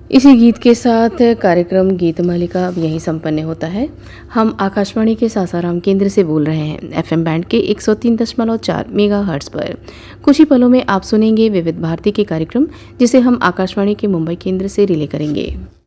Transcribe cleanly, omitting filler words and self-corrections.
इसी गीत के साथ कार्यक्रम गीत मालिका अब यहीं संपन्न होता है। हम आकाशवाणी के सासाराम केंद्र से बोल रहे हैं एफएम बैंड के 103.4 मेगाहर्ट्ज पर। कुछ ही पलों में आप सुनेंगे विविध भारती के कार्यक्रम, जिसे हम आकाशवाणी के मुंबई केंद्र से रिले करेंगे।